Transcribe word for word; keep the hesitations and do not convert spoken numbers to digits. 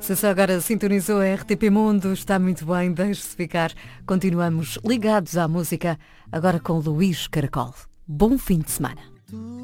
Se só agora sintonizou a R T P Mundo, está muito bem, deixe-se ficar. Continuamos ligados à música, agora com Luís Caracol. Bom fim de semana.